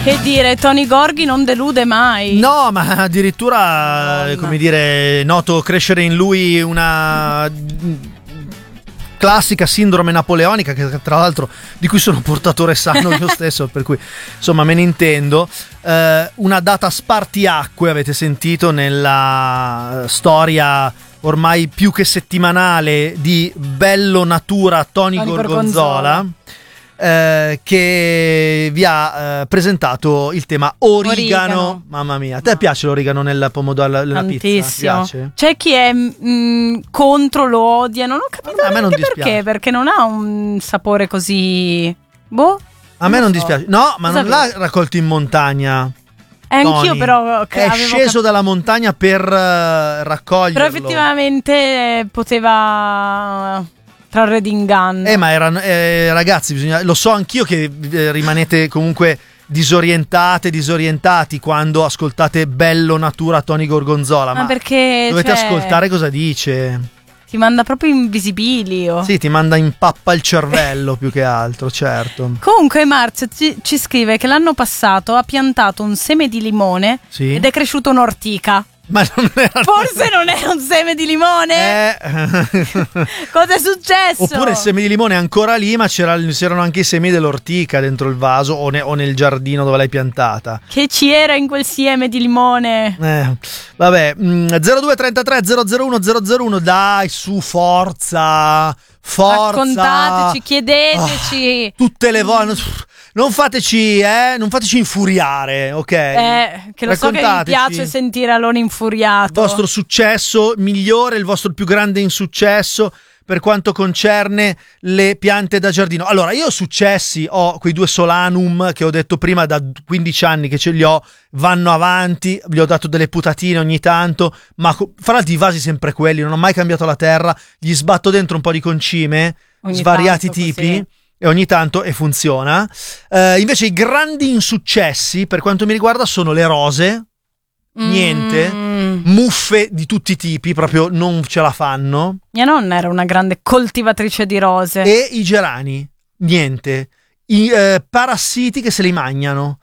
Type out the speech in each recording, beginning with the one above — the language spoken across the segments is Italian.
Che dire, Tony Gorghi non delude mai. No, ma addirittura, come dire, noto crescere in lui una classica sindrome napoleonica, che tra l'altro di cui sono portatore sano io stesso, per cui insomma me ne intendo. Una data spartiacque, avete sentito, nella storia ormai più che settimanale di Bello Natura Tony Gorgonzola. Che vi ha presentato il tema origano. Mamma mia, a te piace l'origano nel pomodoro, nella tantissimo. pizza? Piace? C'è chi è contro, lo odia, non ho capito A me non dispiace. perché non ha un sapore così A me non dispiace. No, ma cosa non l'ha raccolto in montagna. Anch'io Tony. però è sceso dalla montagna per raccoglierlo. Però effettivamente poteva trarre d'inganno. Ma erano ragazzi, lo so anch'io che rimanete comunque disorientati quando ascoltate Bello Natura Tony Gorgonzola, ma perché dovete ascoltare cosa dice. Ti manda proprio in visibilio. Sì, ti manda in pappa il cervello più che altro, certo. Comunque Marzio ci scrive che l'anno passato ha piantato un seme di limone ed è cresciuta un'ortica. Ma non era... Forse non è un seme di limone? Cosa è successo? Oppure il seme di limone è ancora lì, ma c'erano anche i semi dell'ortica dentro il vaso o nel giardino dove l'hai piantata. Che c'era in quel seme di limone? Vabbè, 0233 001 001, dai, su, forza. Raccontateci, chiedeteci. Tutte le volte... Non fateci infuriare, ok? Che lo so che vi piace sentire Alone infuriato. Il vostro successo migliore, il vostro più grande insuccesso per quanto concerne le piante da giardino. Allora, io ho quei 2 Solanum che ho detto prima, da 15 anni che ce li ho, vanno avanti, gli ho dato delle putatine ogni tanto, ma fra l'altro i vasi sempre quelli, non ho mai cambiato la terra, gli sbatto dentro un po' di concime, svariati tipi. Così. E ogni tanto funziona. Invece i grandi insuccessi per quanto mi riguarda sono le rose. Niente. Muffe di tutti i tipi, proprio non ce la fanno. Mia nonna era una grande coltivatrice di rose. E i gerani, niente. I parassiti che se li mangiano.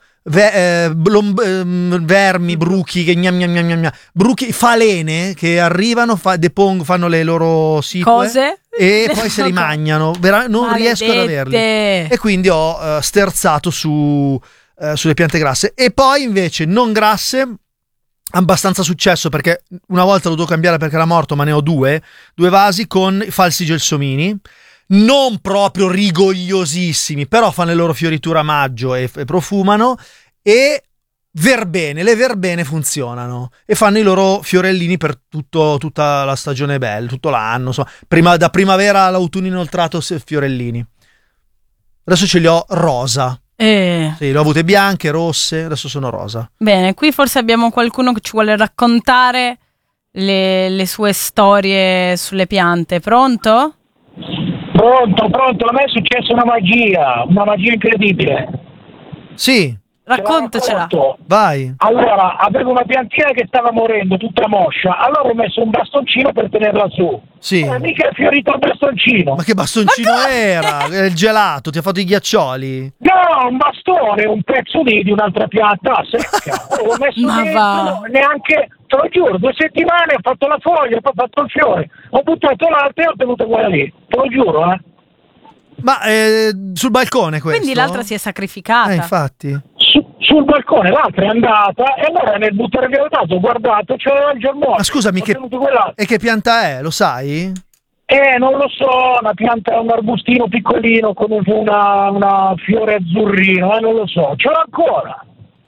Vermi, bruchi che bruchi, falene che arrivano, fanno le loro cose e poi se li mangiano. Non riesco ad averli. E quindi ho sterzato sulle piante grasse. E poi invece non grasse, abbastanza successo, perché una volta lo devo cambiare perché era morto, ma ne ho due vasi con falsi gelsomini. Non proprio rigogliosissimi, però fanno le loro fioriture a maggio e profumano. E le verbene funzionano e fanno i loro fiorellini per tutta la stagione bella, tutto l'anno, da primavera all'autunno inoltrato, fiorellini. Adesso ce li ho rosa. Sì, le ho avute bianche, rosse, adesso sono rosa. Bene, qui forse abbiamo qualcuno che ci vuole raccontare le sue storie sulle piante. Pronto? Pronto, a me è successa una magia incredibile. Sì. Raccontacela. Vai. Allora, avevo una piantina che stava morendo, tutta moscia. Allora ho messo un bastoncino per tenerla su. Sì. Mica è fiorito il bastoncino. Ma che bastoncino era? Il gelato, ti ha fatto i ghiaccioli? No, un bastone, un pezzo di un'altra pianta secca. Ho messo dentro, neanche, te lo giuro, 2 settimane, ho fatto la foglia, poi ho fatto il fiore. Ho buttato l'altra e ho tenuto quella lì. Te lo giuro, Ma sul balcone questo? Quindi l'altra si è sacrificata. Infatti. Sul balcone l'altra è andata e allora nel buttare via il vaso ho guardato, c'era il germoglio. Ma scusami, che pianta è? Lo sai? Non lo so, una pianta, un arbustino piccolino con una fiore azzurrino, non lo so, ce l'ho ancora.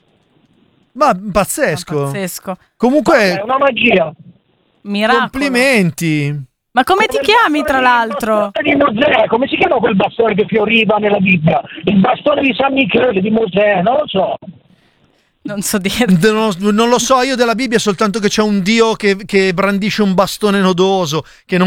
Ma pazzesco. Comunque è una magia. Miracolo. Complimenti. Ma come ti chiami, tra l'altro? Di Mosè, come si chiama quel bastone che fioriva nella Bibbia? Il bastone di San Michele, di Mosè, non lo so. Non so dire. Non lo so io della Bibbia, soltanto che c'è un Dio che brandisce un bastone nodoso, che non